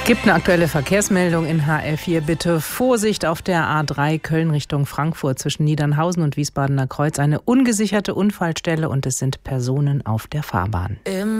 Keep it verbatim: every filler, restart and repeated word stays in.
Gibt eine aktuelle Verkehrsmeldung in H R vier. Bitte Vorsicht auf der A drei Köln Richtung Frankfurt zwischen Niedernhausen und Wiesbadener Kreuz. Eine ungesicherte Unfallstelle und es sind Personen auf der Fahrbahn.